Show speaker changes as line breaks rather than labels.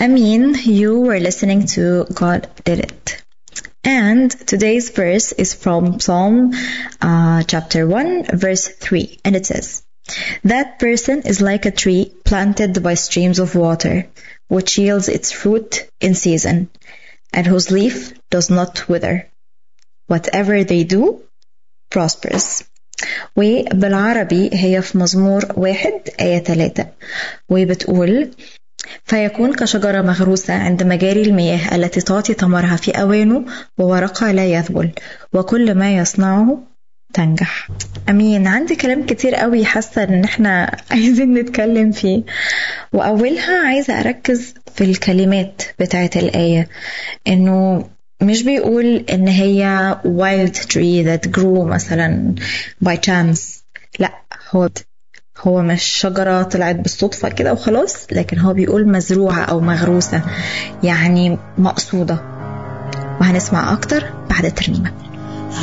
Amin, you were listening to God Did It. And today's verse is from Psalm chapter 1, verse 3. And it says, "That person is like a tree planted by streams of water, which yields its fruit in season, and whose leaf does not wither. Whatever they do prospers." وبالعربي هي في مزمور 1 آية 3 وبتقول: فيكون كشجرة مغروسة عند مجاري المياه التي تعطي ثمرها في أوانه وورقها لا يذبل وكل ما يصنعه تنجح. أمين. عندي كلام كتير قوي حاسة إن احنا عايزين نتكلم فيه، وأولها عايزة أركز في الكلمات بتاعة الآية، إنه مش بيقول إن هي wild tree that grew مثلا by chance. لا، هو مش شجرة طلعت بالصدفة كده وخلاص، لكن هو بيقول مزروعة أو مغروسة، يعني مقصودة. وهنسمع أكتر بعد الترنيمة.